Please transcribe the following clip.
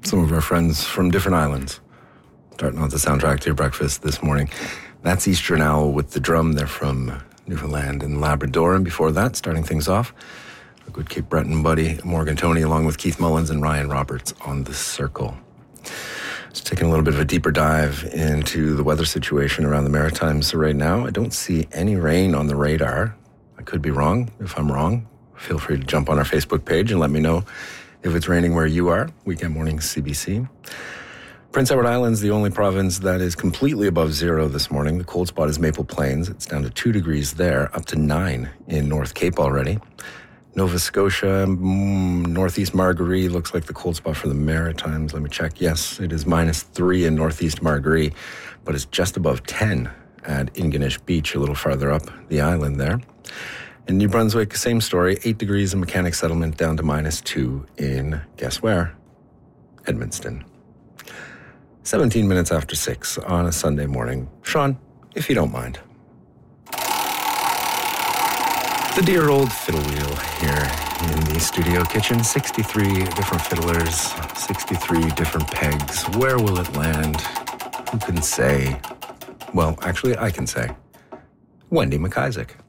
Some of our friends from different islands. Starting out the soundtrack to your breakfast this morning. That's Eastern Owl with the Drum. They're from Newfoundland and Labrador. And before that, starting things off, a good Cape Breton buddy, Morgan Tony, along with Keith Mullins and Ryan Roberts on The Circle. Just taking a little bit of a deeper dive into the weather situation around the Maritimes right now. I don't see any rain on the radar. I could be wrong. If I'm wrong, feel free to jump on our Facebook page and let me know if it's raining where you are. Weekend Morning CBC. Prince Edward Island's the only province that is completely above zero this morning. The cold spot is Maple Plains. It's down to 2 degrees there, up to 9 in North Cape already. Nova Scotia, Northeast Margaree looks like the cold spot for the Maritimes. Let me check. Yes, it is -3 in Northeast Margaree, but it's just above 10 at Ingonish Beach, a little farther up the island there. In New Brunswick, same story, 8 degrees in Mechanic Settlement, down to -2 in, guess where? Edmundston. 17 minutes after 6 on a Sunday morning. Sean, if you don't mind. The dear old fiddle wheel here in the studio kitchen. 63 different fiddlers, 63 different pegs. Where will it land? Who can say? Well, actually, I can say. Wendy McIsaac.